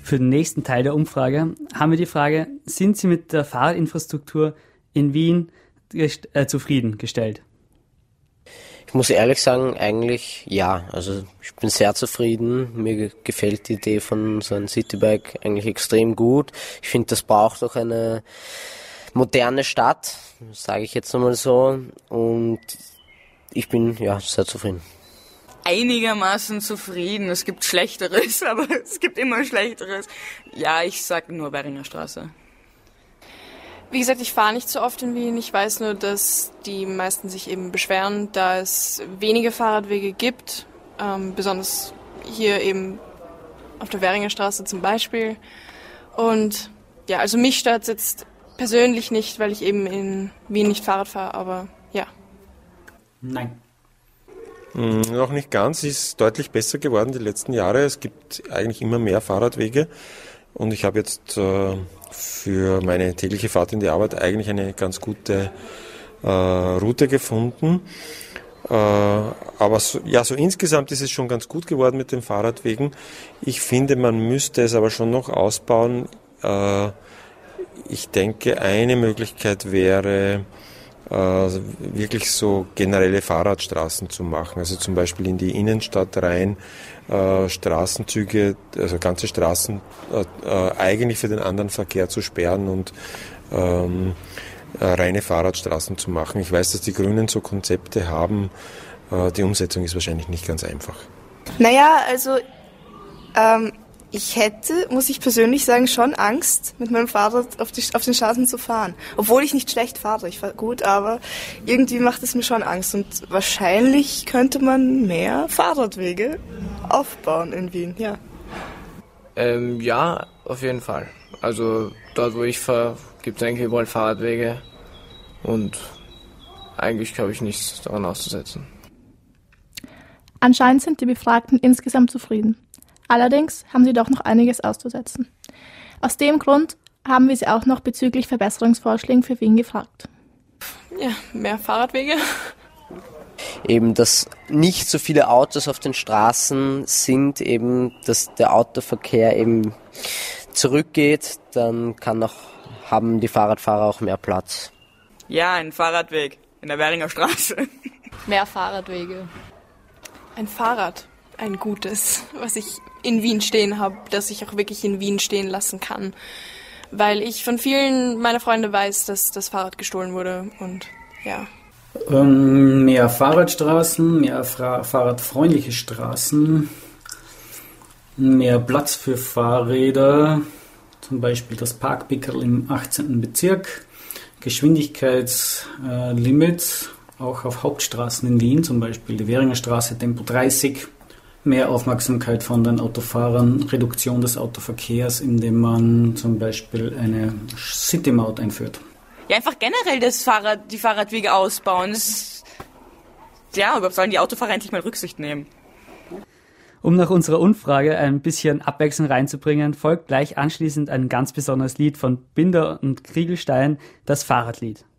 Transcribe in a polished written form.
Für den nächsten Teil der Umfrage haben wir die Frage, sind Sie mit der Fahrradinfrastruktur in Wien zufriedengestellt? Ich muss ehrlich sagen, eigentlich ja. Also ich bin sehr zufrieden. Mir gefällt die Idee von so einem Citybike eigentlich extrem gut. Ich finde, das braucht auch eine moderne Stadt, sage ich jetzt einmal so. Und ich bin ja sehr zufrieden. Einigermaßen zufrieden. Es gibt Schlechteres, aber es gibt immer Schlechteres. Ja, ich sag nur Währinger Straße. Wie gesagt, ich fahre nicht so oft in Wien. Ich weiß nur, dass die meisten sich eben beschweren, da es wenige Fahrradwege gibt. Besonders hier eben auf der Währinger Straße zum Beispiel. Und ja, also mich stört es jetzt persönlich nicht, weil ich eben in Wien nicht Fahrrad fahre, aber ja. Nein. Noch nicht ganz, ist deutlich besser geworden die letzten Jahre. Es gibt eigentlich immer mehr Fahrradwege und ich habe jetzt für meine tägliche Fahrt in die Arbeit eigentlich eine ganz gute Route gefunden. Aber so insgesamt ist es schon ganz gut geworden mit den Fahrradwegen. Ich finde, man müsste es aber schon noch ausbauen. Ich denke, eine Möglichkeit wäre, wirklich so generelle Fahrradstraßen zu machen, also zum Beispiel in die Innenstadt rein, Straßenzüge, also ganze Straßen eigentlich für den anderen Verkehr zu sperren und reine Fahrradstraßen zu machen. Ich weiß, dass die Grünen so Konzepte haben, die Umsetzung ist wahrscheinlich nicht ganz einfach. Naja, also ich hätte, muss ich persönlich sagen, schon Angst, mit meinem Fahrrad auf den Straßen zu fahren. Obwohl ich nicht schlecht fahre, ich fahre gut, aber irgendwie macht es mir schon Angst. Und wahrscheinlich könnte man mehr Fahrradwege aufbauen in Wien, ja. Ja, auf jeden Fall. Also dort, wo ich fahre, gibt es eigentlich überall Fahrradwege und eigentlich habe ich nichts daran auszusetzen. Anscheinend sind die Befragten insgesamt zufrieden. Allerdings haben sie doch noch einiges auszusetzen. Aus dem Grund haben wir sie auch noch bezüglich Verbesserungsvorschlägen für Wien gefragt. Ja, mehr Fahrradwege. Eben, dass nicht so viele Autos auf den Straßen sind, eben, dass der Autoverkehr eben zurückgeht, dann haben die Fahrradfahrer auch mehr Platz. Ja, ein Fahrradweg in der Währinger Straße. Mehr Fahrradwege. Ein Fahrrad, ein gutes, was ich in Wien stehen habe, das ich auch wirklich in Wien stehen lassen kann. Weil ich von vielen meiner Freunde weiß, dass das Fahrrad gestohlen wurde und ja. Mehr Fahrradstraßen, mehr fahrradfreundliche Straßen, mehr Platz für Fahrräder, zum Beispiel das Parkpickerl im 18. Bezirk, Geschwindigkeitslimits, auch auf Hauptstraßen in Wien, zum Beispiel die Währinger Straße, Tempo 30, mehr Aufmerksamkeit von den Autofahrern, Reduktion des Autoverkehrs, indem man zum Beispiel eine City-Maut einführt. Ja, einfach generell die Fahrradwege ausbauen. Überhaupt sollen die Autofahrer endlich mal Rücksicht nehmen. Um nach unserer Umfrage ein bisschen Abwechslung reinzubringen, folgt gleich anschließend ein ganz besonderes Lied von Binder und Kriegelstein, das Fahrradlied.